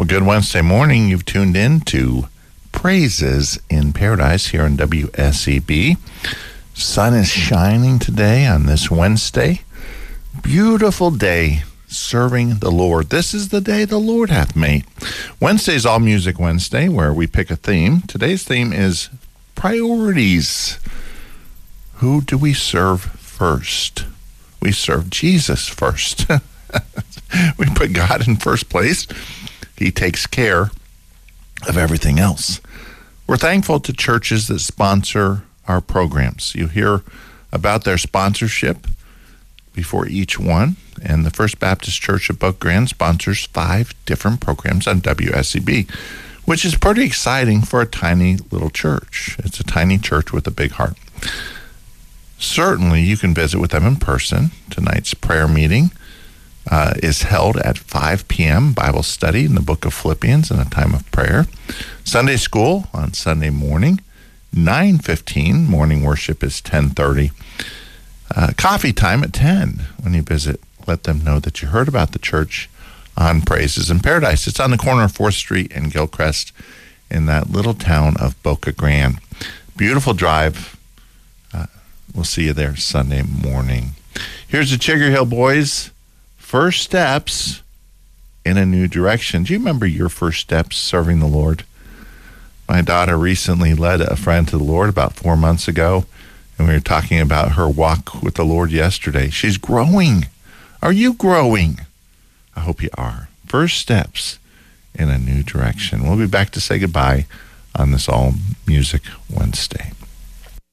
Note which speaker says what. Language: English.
Speaker 1: Good Wednesday morning. You've tuned in to Praises in Paradise here on WSEB. Sun is shining today on this Wednesday. Beautiful day serving the Lord. This is the day the Lord hath made. Wednesday's All Music Wednesday, where we pick a theme. Today's theme is priorities. Who do we serve first? We serve Jesus first. We put God in first place. He takes care of everything else. We're thankful to churches that sponsor our programs. You hear about their sponsorship before each one. And the First Baptist Church of Boca Grande sponsors 5 different programs on WSEB, which is pretty exciting for a tiny little church. It's a tiny church with a big heart. Certainly, you can visit with them in person. Tonight's prayer meeting is held at 5 p.m. Bible study in the book of Philippians and a time of prayer. Sunday school on Sunday morning, 9:15. Morning worship is 10:30. Coffee time at 10. When you visit, let them know that you heard about the church on Praises in Paradise. It's on the corner of 4th Street and Gilchrist in that little town of Boca Grande. Beautiful drive. We'll see you there Sunday morning. Here's the Chigger Hill Boys. First steps in a new direction. Do you remember your first steps serving the Lord? My daughter recently led a friend to the Lord about 4 months ago, and we were talking about her walk with the Lord yesterday. She's growing. Are you growing? I hope you are. First steps in a new direction. We'll be back to say goodbye on this All Music Wednesday.